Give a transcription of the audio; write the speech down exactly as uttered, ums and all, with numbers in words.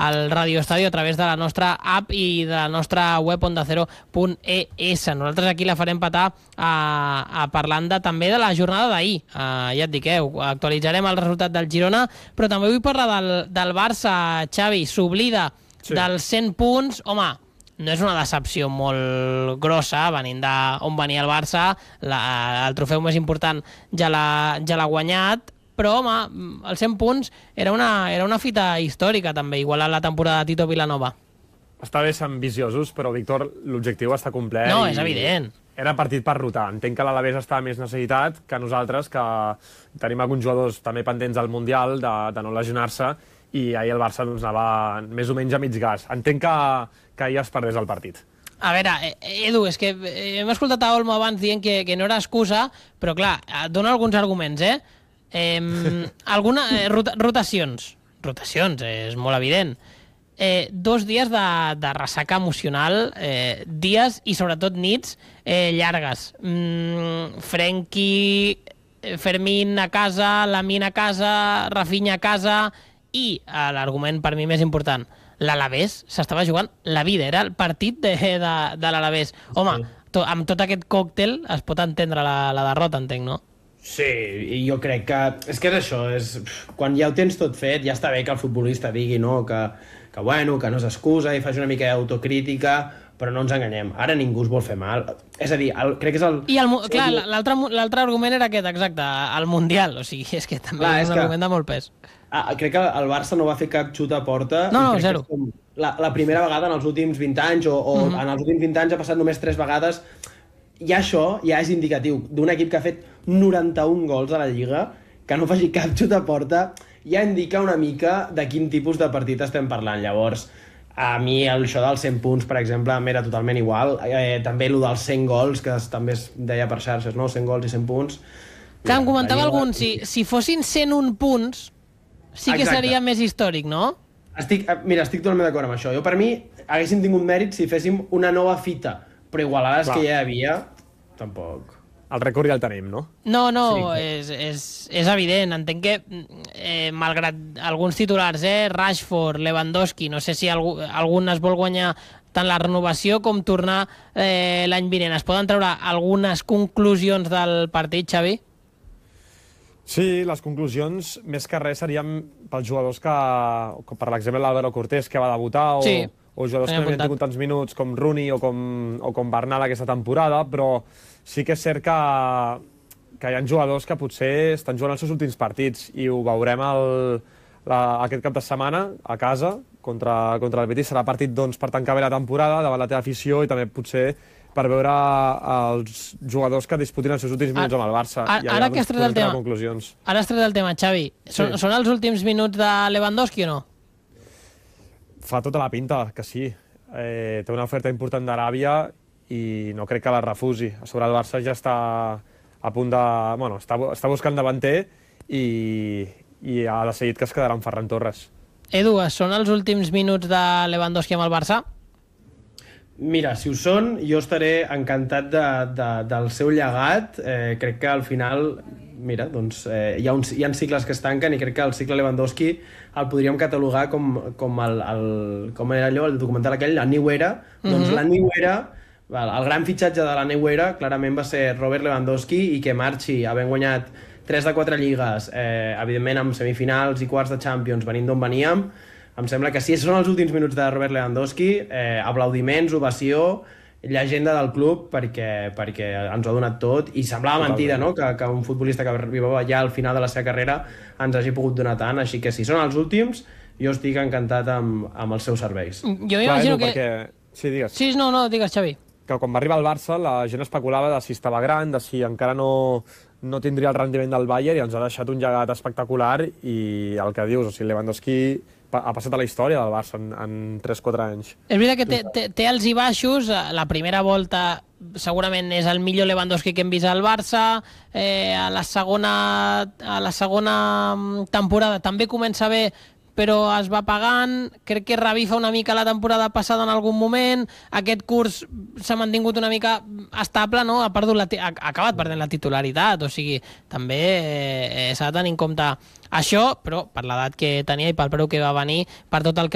al Radio Estadio a través de la nostra app i de la nostra web onda cero punt e essa. Nosaltres aquí la farem petar a, a parlant de, també de la jornada d'ahir. Uh, ja et dic, eh, actualitzarem el resultat del Girona, però també vull parlar del, del Barça, Xavi. S'oblida sí. dels cent punts. Home, no és una decepció molt grossa, venint d'on venia el Barça, la, el trofeu més important ja l'ha ja l'ha guanyat, però, home, els cent punts era una, era una fita històrica, també, igualar la temporada de Tito Vilanova. Està bé ser ambiciosos, però, Víctor, l'objectiu està complet. No, és evident. Era partit per rotar. Entenc que l'Alavés està més necessitat que nosaltres, que tenim alguns jugadors també pendents del Mundial, de, de no lesionar-se, i ahir el Barça doncs, anava més o menys a mig gas. Entenc que, que ahir es perdés el partit. A veure, Edu, és que hem escoltat a Olmo abans dient que, que no era excusa, però clar, et dono alguns arguments, eh? eh alguna, eh, rota, rotacions. Rotacions, és molt evident. Eh, dos dies de, de ressaca emocional, eh, dies i sobretot nits eh, llargues. Mm, Frenkie, Fermín a casa, Lamine a casa, Rafinha a casa... I eh, l'argument per mi més important, l'Alavés s'estava jugant la vida, era el partit de, de, de l'Alavés. Home, to, amb tot aquest còctel es pot entendre la, la derrota, entenc, no? Sí, i jo crec que... És que és això, és, quan ja ho tens tot fet, ja està bé que el futbolista digui no, que, que, bueno, que no s'excusa i faci una mica d'autocrítica, però no ens enganyem. Ara ningú es vol fer mal. És a dir, el, crec que és el... I el, clar, l'altre argument era aquest, exacte, el Mundial. O sigui, és que també clar, és un que... argument de molt pes. Ah, crec que el Barça no va fer cap xut a porta. No, no, zero. La, la primera vegada en els últims vint anys, o, o mm-hmm. en els últims vint anys ha passat només tres vegades. Ja això ja és indicatiu d'un equip que ha fet noranta-un gols a la Lliga, que no faci cap xut a porta, ja indica una mica de quin tipus de partit estem parlant. Llavors, a mi això dels cent punts, per exemple, m'era totalment igual. Eh, també el dels cent gols, que també es deia per xarxes, no? cent gols i cent punts. Clar, em comentava algun, si, si fossin cent un punts... Sí que Exacte. Seria més històric, no? Estic, mira, estic totalment d'acord amb això. Jo, per mi, haguéssim tingut mèrit si féssim una nova fita, però igualades Clar. Que ja hi havia, tampoc. El rècord ja el tenim, no? No, no, sí. és, és, és evident. Entenc que, eh, malgrat alguns titulars, eh, Rashford, Lewandowski, no sé si algú, algun es vol guanyar tant la renovació com tornar eh, l'any vinent. Es poden treure algunes conclusions del partit, Xavi? Sí, les conclusions, més que res, serien pels jugadors que, per l'exemple l'Álvaro Cortés, que va debutar, o, sí, o jugadors que no havien tingut tants minuts com Rooney o com, o com Bernal aquesta temporada, però sí que és cert que, que hi ha jugadors que potser estan jugant els seus últims partits i ho veurem el, la, aquest cap de setmana a casa contra, contra el Betis. Serà partit doncs, per tancar bé la temporada davant la teva afició i també potser per veure els jugadors que disputin els seus últims minuts amb el Barça. Ara, ara que has tret el tema, conclusions. Ara has tret el tema, Xavi. Són, sí. són els últims minuts de Lewandowski o no? Fa tota la pinta que sí. Eh, té una oferta important d'Aràbia i no crec que la refusi. A sobre el Barça ja està a punt de... Bueno, està, està buscant davanter i, i ha decidit que es quedarà amb Ferran Torres. Edu, són els últims minuts de Lewandowski amb el Barça? Mira, si ho són, jo estaré encantat de, de, del seu llegat. Eh, crec que al final, mira, doncs, eh, hi, ha uns, hi ha cicles que es tanquen i crec que el cicle Lewandowski el podríem catalogar com, com, el, el, com era allò, el documental aquell, la New Era. Mm-hmm. Doncs la New Era, el gran fitxatge de la New Era clarament va ser Robert Lewandowski, i que marxi havent guanyat tres de quatre lligues, eh, evidentment amb semifinals i quarts de Champions venint d'on veníem. Em sembla que si són els últims minuts de Robert Lewandowski, eh, aplaudiments, ovació, llegenda del club, perquè, perquè ens ho ha donat tot, i semblava mentida, no?, que, que un futbolista que arribava ja al final de la seva carrera ens hagi pogut donar tant, així que si són els últims, jo estic encantat amb, amb els seus serveis. Jo m'imagino que... Perquè... Sí, digues. Sí, no, no, digues, Xavi. Que quan va arribar al Barça la gent especulava de si estava gran, de si encara no, no tindria el rendiment del Bayern, i ens ha deixat un llegat espectacular, i el que dius, o sigui, Lewandowski ha passat a la història del Barça en, en tres quatre anys. És veritat que té, té, té alts i baixos. La primera volta segurament és el millor Lewandowski que hem vist al Barça. Eh, a, la segona, a la segona temporada també comença bé, però es va pagant. Crec que revifa una mica la temporada passada en algun moment. Aquest curs s'ha mantingut una mica estable, no? Ha, perdut la, ha acabat perdent la titularitat, o sigui, també eh, s'ha de tenir en compte això, però per l'edat que tenia i pel preu que va venir, per tot el que